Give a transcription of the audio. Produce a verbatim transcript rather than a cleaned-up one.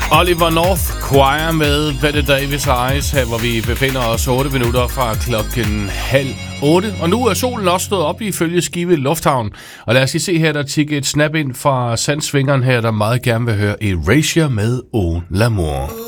Oliver North Choir med Bette Davis Eyes, her hvor vi befinder os otte minutter fra klokken halv otte. Og nu er solen også stået op ifølge Skive Lufthavn. Og lad os lige se her, der tikker et snap ind fra sandsvingeren her, der meget gerne vil høre Erasure med Au L'Amour.